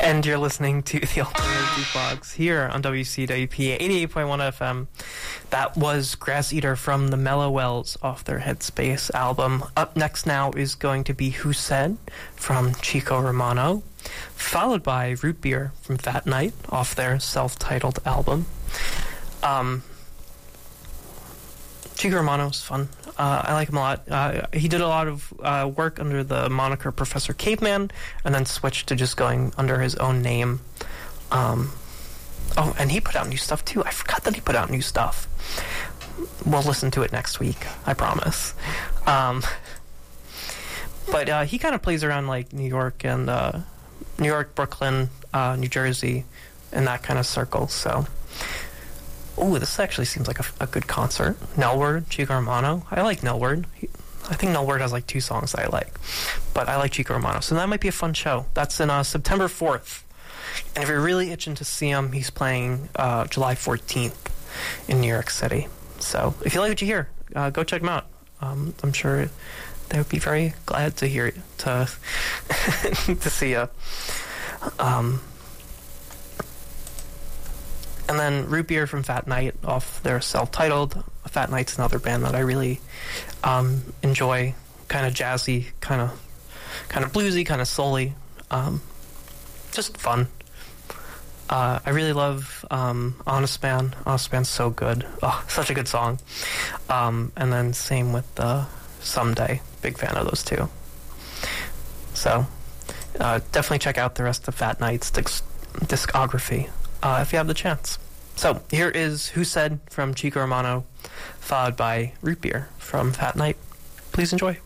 And you're listening to the Alternative Jukebox here on WCWP 88.1 FM. That was Grass Eater from the Mellow Wells off their Headspace album. Up next now is going to be Who Said from Chico Romano, followed by Root Beer from Fat Night off their self-titled album. Chico Romano's fun. I like him a lot. He did a lot of work under the moniker Professor Caveman, and then switched to just going under his own name. And he put out new stuff too. I forgot that he put out new stuff. We'll listen to it next week, I promise. But he kind of plays around like New York, Brooklyn, New Jersey, and that kind of circle, so... Oh, this actually seems like a good concert. Nelward, Chico Romano. I like Nelward. I think Nelward has like 2 songs that I like. But I like Chico Romano. So that might be a fun show. That's in September 4th. And if you're really itching to see him, he's playing July 14th in New York City. So if you like what you hear, go check him out. I'm sure they would be very glad to hear it, to see you. And then Root Beer from Fat Night off their self-titled. Fat Night's another band that I really enjoy. Kind of jazzy, kind of bluesy, kind of soul-y. Just fun. I really love Honest Man. Honest Man's so good. Oh, such a good song. And then same with Someday. Big fan of those two. So definitely check out the rest of Fat Night's discography. If you have the chance. So, here is Who Said from Chico Romano, followed by Root Beer from Fat Night. Please enjoy.